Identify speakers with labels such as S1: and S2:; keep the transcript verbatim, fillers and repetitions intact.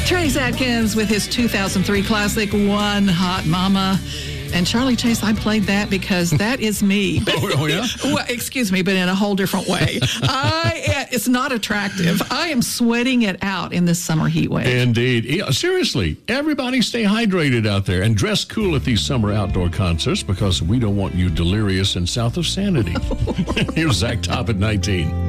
S1: Trace Adkins with his two thousand three classic, One Hot Mama. And Charlie Chase, I played that because that is me.
S2: Oh, oh yeah?
S1: Well, excuse me, but in a whole different way. I, it's not attractive. I am sweating it out in this summer heat wave.
S2: Indeed. Yeah, seriously, everybody stay hydrated out there and dress cool at these summer outdoor concerts because we don't want you delirious and south of sanity. Here's Zach Top at nineteen.